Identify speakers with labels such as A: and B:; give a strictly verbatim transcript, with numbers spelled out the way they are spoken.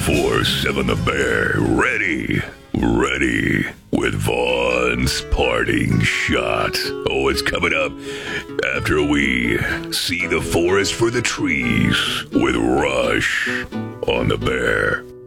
A: for Seven the Bear. Ready, ready, with Vaughn's parting shot. Oh, it's coming up after we see the forest for the trees with Rush on the Bear.